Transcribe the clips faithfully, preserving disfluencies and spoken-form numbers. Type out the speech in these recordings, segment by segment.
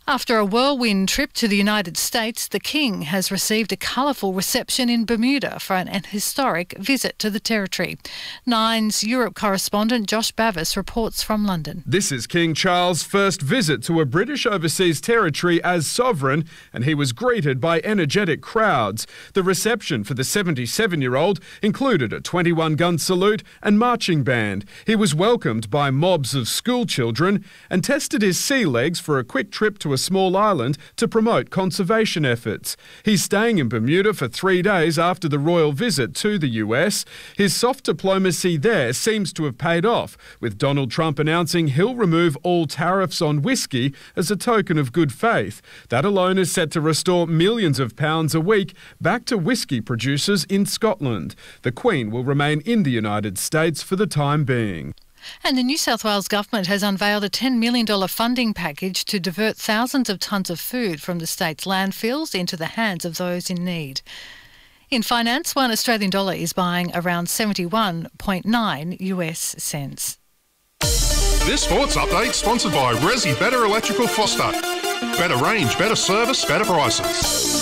After a whirlwind trip to the United States, the King has received a colourful reception in Bermuda for an, an historic visit to the territory. Nine's Europe correspondent Josh Bavis reports from London. This is King Charles' first visit to a British overseas territory as sovereign, and he was greeted by energetic crowds. The reception for the seventy-seven-year-old included a twenty-one gun salute and marching band. He was welcomed by mobs of school children and tested his sea legs for a quick trip to a small island to promote conservation efforts. He's staying in Bermuda for three days after the royal visit to the U S. His soft diplomacy there seems to have paid off, with Donald Trump announcing he'll remove all tariffs on whiskey as a token of good faith. That alone is set to restore millions of pounds a week back to whiskey producers in Scotland. The Queen will remain in the United States for the time being. And the New South Wales government has unveiled a ten million dollars funding package to divert thousands of tonnes of food from the state's landfills into the hands of those in need. In finance, one Australian dollar is buying around seventy-one point nine U S cents. This sports update sponsored by Resi Better Electrical Foster. Better range, better service, better prices.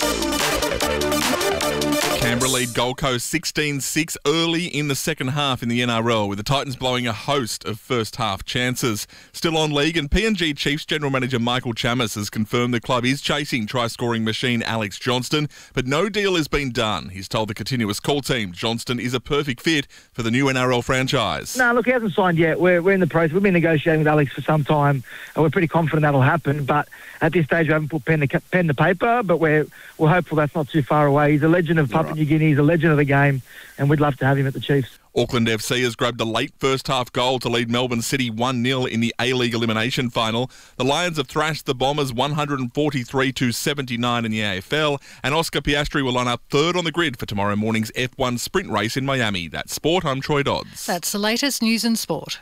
Canberra lead Gold Coast sixteen six early in the second half in the N R L, with the Titans blowing a host of first half chances. Still on league, and P N G Chiefs General Manager Michael Chammas has confirmed the club is chasing try-scoring machine Alex Johnston, but no deal has been done. He's told the continuous call team Johnston is a perfect fit for the new N R L franchise. No, look, he hasn't signed yet. We're, we're in the process. We've been negotiating with Alex for some time, and we're pretty confident that'll happen, but at this stage we haven't put pen to, pen to paper, but we're, we're hopeful that's not too far away. He's a legend of Papua New Guinea. He's a legend of the game, and we'd love to have him at the Chiefs. Auckland F C has grabbed a late first-half goal to lead Melbourne City one nil in the A-League elimination final. The Lions have thrashed the Bombers one forty-three to seventy-nine in the A F L, and Oscar Piastri will line up third on the grid for tomorrow morning's F one sprint race in Miami. That's sport. I'm Troy Dodds. That's the latest news and sport.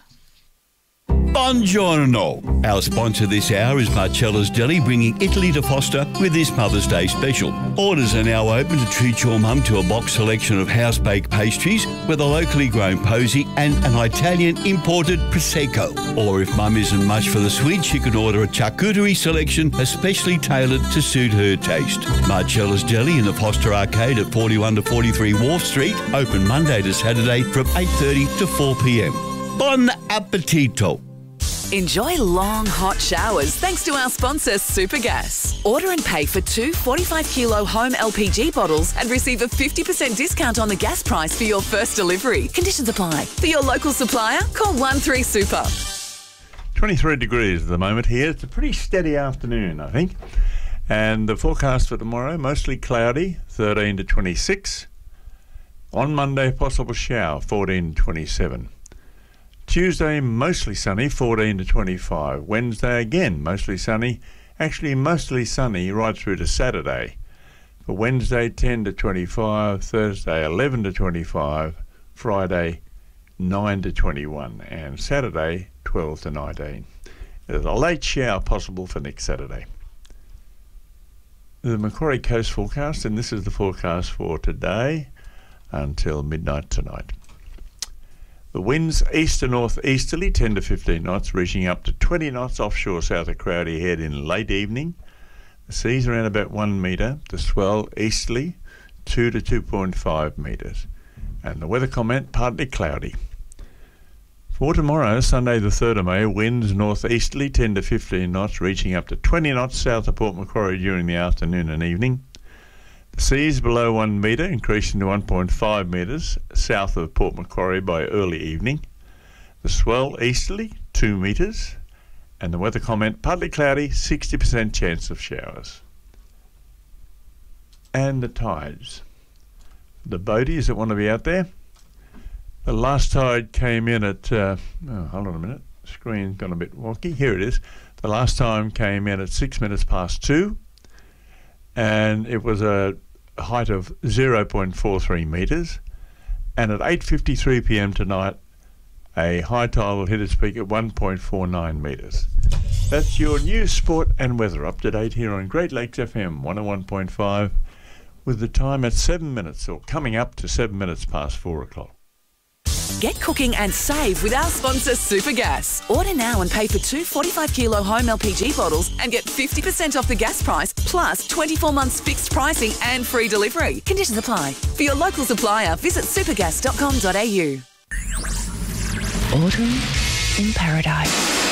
Buongiorno. Our sponsor this hour is Marcella's Deli, bringing Italy to Foster with this Mother's Day special. Orders are now open to treat your mum to a box selection of house-baked pastries with a locally grown posy and an Italian imported Prosecco. Or if mum isn't much for the sweet, she can order a charcuterie selection especially tailored to suit her taste. Marcella's Deli in the Foster Arcade at forty-one to forty-three Wharf Street, open Monday to Saturday from eight thirty to four p m. Bon appetito. Enjoy long, hot showers thanks to our sponsor, Supergas. Order and pay for two forty-five kilo home L P G bottles and receive a fifty percent discount on the gas price for your first delivery. Conditions apply. For your local supplier, call one three super. twenty-three degrees at the moment here. It's a pretty steady afternoon, I think. And the forecast for tomorrow, mostly cloudy, thirteen to twenty-six. On Monday, possible shower, fourteen to twenty-seven. Tuesday, mostly sunny, fourteen to twenty-five. Wednesday, again, mostly sunny. Actually, mostly sunny right through to Saturday. For Wednesday, ten to twenty-five. Thursday, eleven to twenty-five. Friday, nine to twenty-one. And Saturday, twelve to nineteen. There's a late shower possible for next Saturday. The Macquarie Coast forecast, and this is the forecast for today until midnight tonight. The winds east to north-easterly, ten to fifteen knots, reaching up to twenty knots offshore south of Crowdy Head in late evening. The sea's around about one metre. The swell easterly, two to two point five metres. And the weather comment, partly cloudy. For tomorrow, Sunday the third of May, winds north-easterly, ten to fifteen knots, reaching up to twenty knots south of Port Macquarie during the afternoon and evening. The seas below one metre, increasing to one point five metres south of Port Macquarie by early evening. The swell easterly, two metres. And the weather comment, partly cloudy, sixty percent chance of showers. And the tides. The boaties that want to be out there. The last tide came in at, uh, oh, hold on a minute, the screen's gone a bit wonky. Here it is. The last time came in at six minutes past two. And it was a height of zero point four three metres, and at eight fifty-three p m tonight a high tide will hit its peak at one point four nine metres. That's your news, sport and weather up to date here on Great Lakes F M one oh one point five, with the time at seven minutes, or coming up to seven minutes past four o'clock. Get cooking and save with our sponsor Supergas. Order now and pay for two forty-five kilo home L P G bottles and get fifty percent off the gas price plus twenty-four months fixed pricing and free delivery. Conditions apply. For your local supplier, visit supergas dot com dot a u. Autumn in Paradise.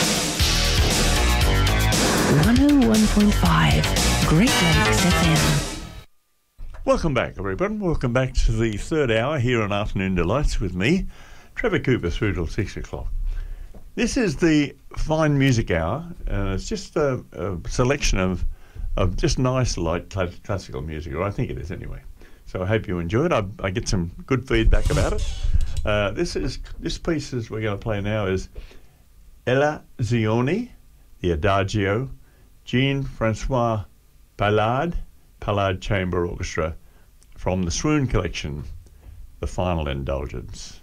one oh one point five Great Lakes F M. Welcome back, everyone. Welcome back to the third hour here on Afternoon Delights with me, Trevor Cooper, through till six o'clock. This is the Fine Music Hour, and it's just a, a selection of, of just nice, light cl- classical music, or I think it is anyway. So I hope you enjoy it. I, I get some good feedback about it. Uh, this is this piece is we're going to play now is Ella Zioni, the Adagio, Jean-Francois Pallard, Pallard Chamber Orchestra, from the Swoon Collection, The Final Indulgence.